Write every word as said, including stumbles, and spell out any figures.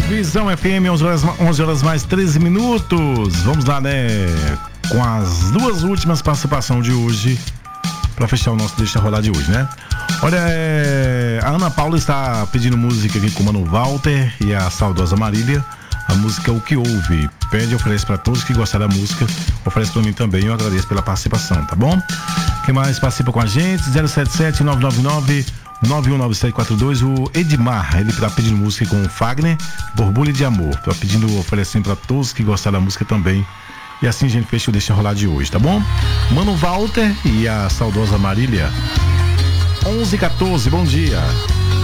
Visão F M, onze horas, onze horas mais treze minutos. Vamos lá, né? Com as duas últimas participações de hoje, pra fechar o nosso Deixa Rolar de hoje, né? Olha, é... a Ana Paula está pedindo música aqui com o Mano Walter e a saudosa Marília. A música O Que Houve. Pede e oferece pra todos que gostaram da música. Oferece pra mim também, eu agradeço pela participação, tá bom? Quem mais participa com a gente? zero sete sete, nove nove nove, nove um nove sete quatro dois. O Edmar, ele tá pedindo música com o Fagner, Borbulha de Amor. Tá pedindo, oferecendo pra todos que gostaram da música também. E assim a gente fecha o Deixa Rolar de hoje, tá bom? Mano Walter e a saudosa Marília. onze e quatorze, bom dia.